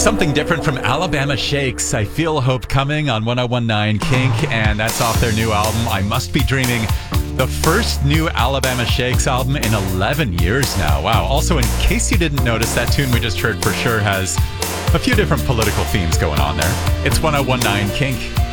Something different from Alabama Shakes. I Feel Hope Coming on 1019 Kink, and that's off their new album, I Must Be Dreaming. The first new Alabama Shakes album in 11 years now. Wow. Also, in case you didn't notice, that tune we just heard for sure has a few different political themes going on there. It's 1019 Kink.